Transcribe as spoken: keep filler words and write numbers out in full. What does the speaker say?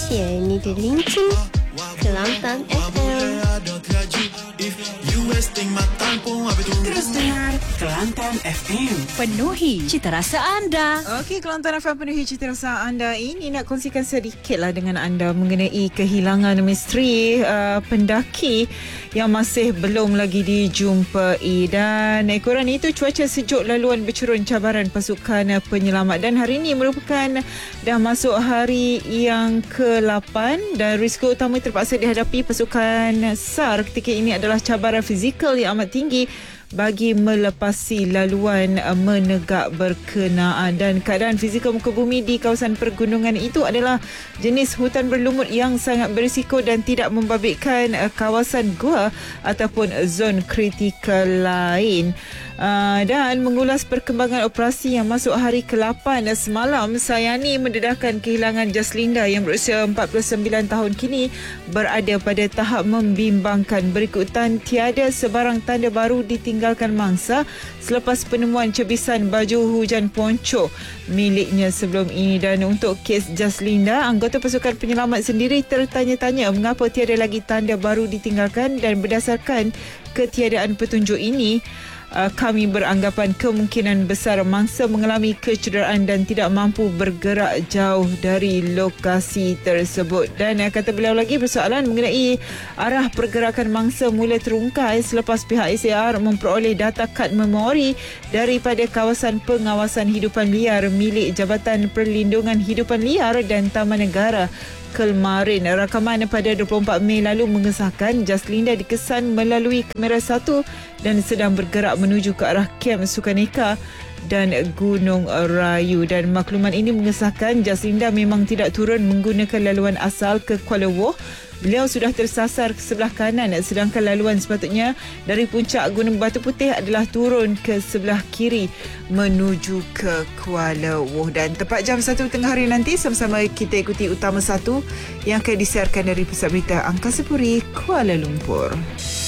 Malaysia ni di Lincoln, Kelantan F M. Terus dengar Kelantan F M. Penuhi cita rasa anda. Okey, Kelantan F M penuhi cita rasa anda. Ini nak kongsikan sedikit lah dengan anda mengenai kehilangan misteri uh, pendaki yang masih belum lagi dijumpai. Dan ekoran itu cuaca sejuk laluan bercerun cabaran pasukan penyelamat. Dan hari ini merupakan dah masuk hari yang ke lapan dan risiko utama terpaksa dihadapi pasukan S A R ketika ini adalah cabaran fizikal yang amat tinggi bagi melepasi laluan menegak berkenaan. Dan keadaan fizikal muka bumi di kawasan pergunungan itu adalah jenis hutan berlumut yang sangat berisiko dan tidak membabitkan kawasan gua ataupun zon kritikal lain. Uh, dan mengulas perkembangan operasi yang masuk hari ke lapan semalam, Sayani mendedahkan kehilangan Jaslinda yang berusia empat puluh sembilan tahun kini berada pada tahap membimbangkan. Berikutan tiada sebarang tanda baru ditinggalkan mangsa selepas penemuan cebisan baju hujan poncho miliknya sebelum ini. Dan untuk kes Jaslinda, anggota pasukan penyelamat sendiri tertanya-tanya mengapa tiada lagi tanda baru ditinggalkan, dan berdasarkan ketiadaan petunjuk ini, Uh, kami beranggapan kemungkinan besar mangsa mengalami kecederaan dan tidak mampu bergerak jauh dari lokasi tersebut. Dan uh, kata beliau lagi, persoalan mengenai arah pergerakan mangsa mula terungkai selepas pihak S A R memperoleh data kad memori daripada kawasan pengawasan hidupan liar milik Jabatan Perlindungan Hidupan Liar dan Taman Negara Kelmarin. Rakaman pada dua puluh empat Mei lalu mengesahkan Jaslinda dikesan melalui kamera satu dan sedang bergerak menuju ke arah kem Sukaneka dan Gunung Rayu. Dan makluman ini mengesahkan Jaslinda memang tidak turun menggunakan laluan asal ke Kuala Woh. Beliau sudah tersasar ke sebelah kanan, sedangkan laluan sepatutnya dari puncak Gunung Batu Putih adalah turun ke sebelah kiri menuju ke Kuala Woh. Dan tepat jam satu tengah hari nanti, sama-sama kita ikuti Utama satu yang akan disiarkan dari Pusat Berita Angkasa Puri, Kuala Lumpur.